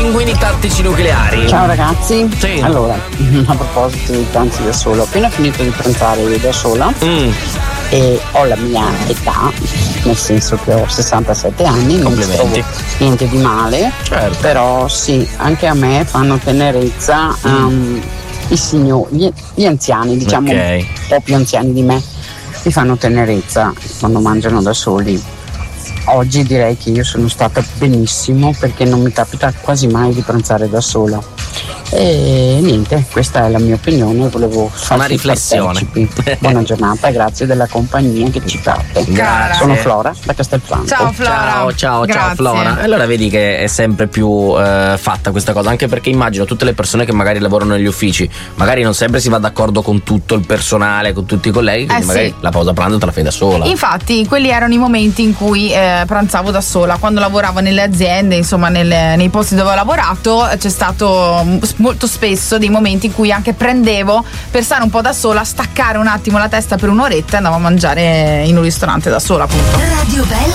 pinguini tattici nucleari. Ciao ragazzi. Sì. Allora, a proposito di pranzi da sola, ho appena finito di pranzare io da sola e ho la mia età, nel senso che ho 67 anni, non mi trovo niente di male, certo. Però sì, anche a me fanno tenerezza i signori, gli anziani, diciamo un po' più anziani di me, mi fanno tenerezza quando mangiano da soli. Oggi direi che io sono stata benissimo perché non mi capita quasi mai di pranzare da sola. E niente, questa è la mia opinione, volevo fare una riflessione. Buona giornata, grazie della compagnia che ci fate. Grazie. Sono Flora da Castelfranco. Ciao Flora. Ciao Flora. Allora vedi che è sempre più fatta questa cosa, anche perché immagino tutte le persone che magari lavorano negli uffici, magari non sempre si va d'accordo con tutto il personale, con tutti i colleghi, quindi magari la pausa pranzo te la fai da sola. Infatti quelli erano i momenti in cui pranzavo da sola. Quando lavoravo nelle aziende, insomma nei posti dove ho lavorato, c'è stato molto spesso dei momenti in cui anche prendevo per stare un po' da sola, staccare un attimo la testa per un'oretta e andavo a mangiare in un ristorante da sola, appunto. Radio Bella